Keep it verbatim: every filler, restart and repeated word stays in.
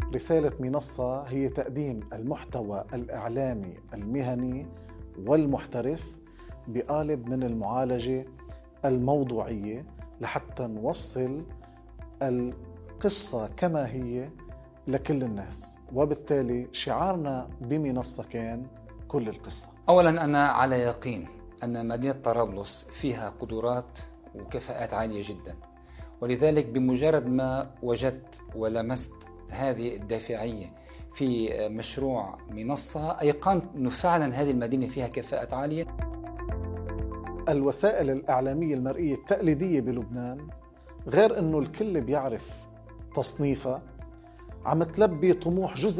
رسالة منصة هي تقديم المحتوى الإعلامي المهني والمحترف بقالب من المعالجة الموضوعية لحتى نوصل القصة كما هي لكل الناس. وبالتالي شعارنا بمنصة كان كل القصة. أولا أنا على يقين أن مدينة طرابلس فيها قدرات وكفاءات عالية جدا، ولذلك بمجرد ما وجدت ولمست هذه الدافعية في مشروع منصة أيقنت أنه فعلا هذه المدينة فيها كفاءات عالية. الوسائل الإعلامية المرئية التقليدية بلبنان غير أنه الكل بيعرف تصنيفها، عم تلبي طموح جزء